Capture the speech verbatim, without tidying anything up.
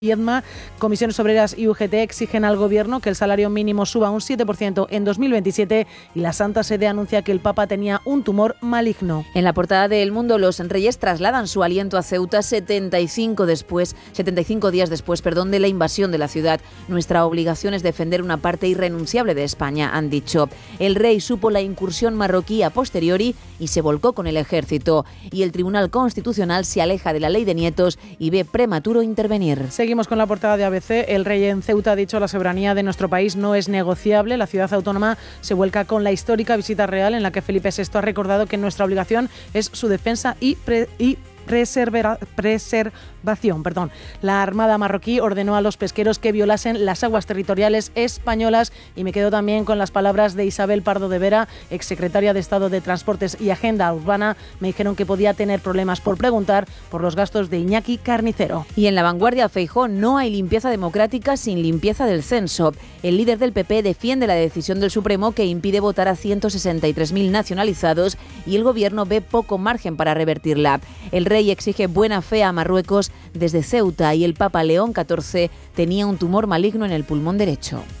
IEDMA, Comisiones Obreras y U G T exigen al Gobierno que el salario mínimo suba un siete por ciento en dos mil veintisiete y la Santa Sede anuncia que el Papa tenía un tumor maligno. En la portada de El Mundo, los reyes trasladan su aliento a Ceuta setenta y cinco, después, setenta y cinco días después perdón, de la invasión de la ciudad. Nuestra obligación es defender una parte irrenunciable de España, han dicho. El rey supo la incursión marroquí a posteriori y se volcó con el ejército. Y el Tribunal Constitucional se aleja de la ley de nietos y ve prematuro intervenir. Seguimos con la portada de A B C. El rey en Ceuta ha dicho la soberanía de nuestro país no es negociable. La ciudad autónoma se vuelca con la histórica visita real en la que Felipe sexto ha recordado que nuestra obligación es su defensa y, pre- y preservar- preservación. Perdón. La Armada marroquí ordenó a los pesqueros que violasen las aguas territoriales españolas y me quedo también con las palabras de Isabel Pardo de Vera, exsecretaria de Estado de Transportes y Agenda Urbana. Me dijeron que podía tener problemas por preguntar por los gastos de Iñaki Carnicero. Y en La Vanguardia, Feijóo: no hay limpieza democrática sin limpieza del censo. El líder del P P defiende la decisión del Supremo que impide votar a ciento sesenta y tres mil nacionalizados y el Gobierno ve poco margen para revertirla. El rey exige buena fe a Marruecos desde Ceuta y el Papa León catorce tenía un tumor maligno en el pulmón derecho.